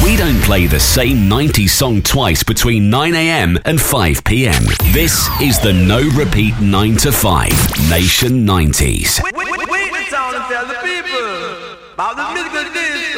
We don't play the same 90s song twice between 9 a.m. and 5 p.m. This is the No Repeat 9 to 5 Nation 90s. Wait the sound and tell the people about the music that it is.